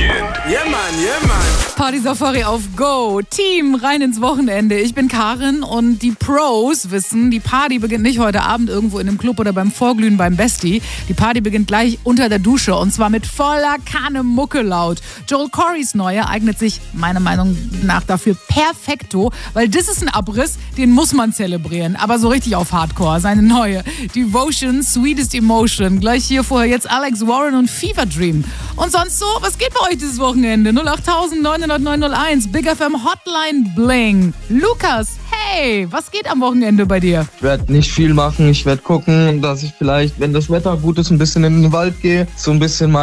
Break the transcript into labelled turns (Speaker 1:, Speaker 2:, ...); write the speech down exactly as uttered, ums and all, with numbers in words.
Speaker 1: Weekend.
Speaker 2: Yeah, man, yeah, man.
Speaker 3: Party Safari auf Go. Team rein ins Wochenende. Ich bin Karin und die Pros wissen, die Party beginnt nicht heute Abend irgendwo in einem Club oder beim Vorglühen beim Bestie. Die Party beginnt gleich unter der Dusche und zwar mit voller Kanne Mucke laut. Joel Corrys Neue eignet sich meiner Meinung nach dafür perfekto, weil das ist ein Abriss, den muss man zelebrieren, aber so richtig auf Hardcore. Seine neue Devotion, Sweetest Emotion. Gleich hier vorher jetzt Alex Warren und Fever Dream. Und sonst so, was geht bei euch dieses Wochenende? null acht neun null neun null eins, Big F M Hotline Bling. Lukas, hey, was geht am Wochenende bei dir?
Speaker 4: Ich werde nicht viel machen. Ich werde gucken, dass ich vielleicht, wenn das Wetter gut ist, ein bisschen in den Wald gehe. So ein bisschen mal